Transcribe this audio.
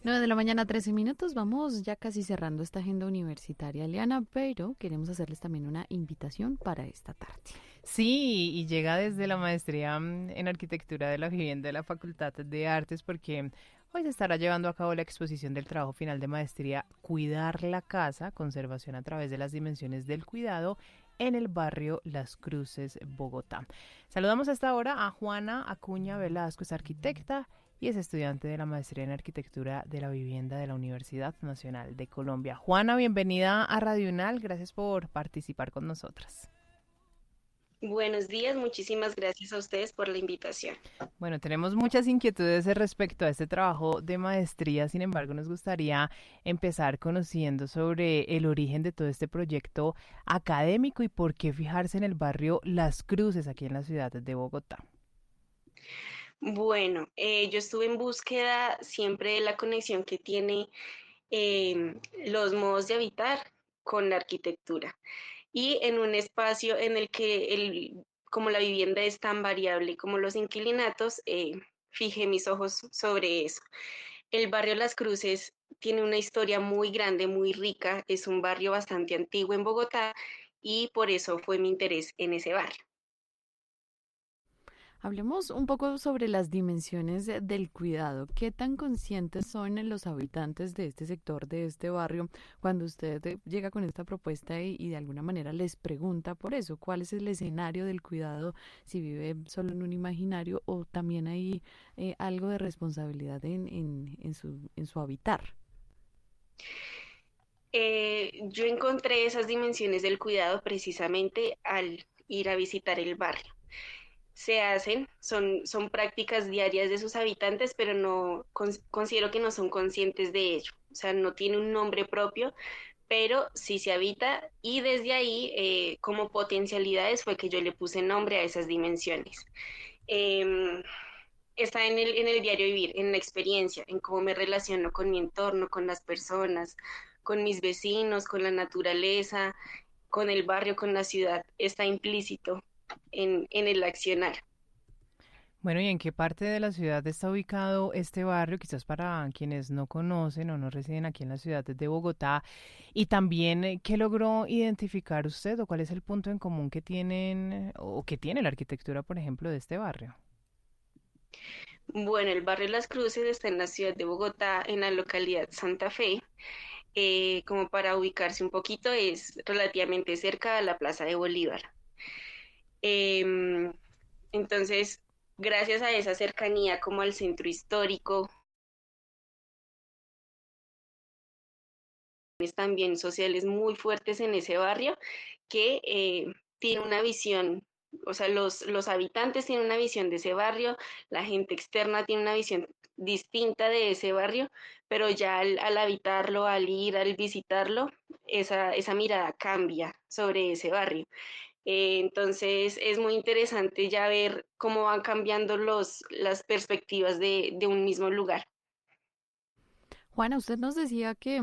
9 de la mañana, 13 minutos. Vamos ya casi cerrando esta agenda universitaria, Eliana, pero queremos hacerles también una invitación para esta tarde. Sí, y llega desde la maestría en arquitectura de la vivienda de la Facultad de Artes porque hoy se estará llevando a cabo la exposición del trabajo final de maestría Cuidar la casa, conservación a través de las dimensiones del cuidado en el barrio Las Cruces, Bogotá. Saludamos a esta hora a Juana Acuña Velasco, es arquitecta y es estudiante de la maestría en arquitectura de la vivienda de la Universidad Nacional de Colombia. Juana, bienvenida a Radio UNAL, gracias por participar con nosotras. Buenos días, muchísimas gracias a ustedes por la invitación. Bueno, tenemos muchas inquietudes respecto a este trabajo de maestría, sin embargo, nos gustaría empezar conociendo sobre el origen de todo este proyecto académico y por qué fijarse en el barrio Las Cruces, aquí en la ciudad de Bogotá. Bueno, yo estuve en búsqueda siempre de la conexión que tiene los modos de habitar con la arquitectura y en un espacio en el que como la vivienda es tan variable como los inquilinatos, fijé mis ojos sobre eso. El barrio Las Cruces tiene una historia muy grande, muy rica, es un barrio bastante antiguo en Bogotá y por eso fue mi interés en ese barrio. Hablemos un poco sobre las dimensiones del cuidado. ¿Qué tan conscientes son los habitantes de este sector, de este barrio, cuando usted llega con esta propuesta y de alguna manera les pregunta por eso? ¿Cuál es el escenario del cuidado? Si vive solo en un imaginario o también hay algo de responsabilidad en su habitar. Yo encontré esas dimensiones del cuidado precisamente al ir a visitar el barrio. Son prácticas diarias de sus habitantes, pero no considero que no son conscientes de ello. O sea, no tiene un nombre propio, pero sí se habita y desde ahí, como potencialidades, fue que yo le puse nombre a esas dimensiones. Em, Está en el diario vivir, en la experiencia, en cómo me relaciono con mi entorno, con las personas, con mis vecinos, con la naturaleza, con el barrio, con la ciudad. Está implícito en el accionar. Bueno, ¿y en qué parte de la ciudad está ubicado este barrio? Quizás para quienes no conocen o no residen aquí en la ciudad de Bogotá. Y también, ¿qué logró identificar usted o cuál es el punto en común que tienen o que tiene la arquitectura, por ejemplo, de este barrio? Bueno, el barrio Las Cruces está en la ciudad de Bogotá, en la localidad Santa Fe. Como para ubicarse un poquito, es relativamente cerca a la Plaza de Bolívar. Em, entonces, gracias a esa cercanía como al centro histórico, también sociales muy fuertes en ese barrio, que tiene una visión, o sea, los habitantes tienen una visión de ese barrio, la gente externa tiene una visión distinta de ese barrio, pero ya al habitarlo, al ir, al visitarlo, esa mirada cambia sobre ese barrio. Entonces es muy interesante ya ver cómo van cambiando las perspectivas de un mismo lugar. Juana, usted nos decía que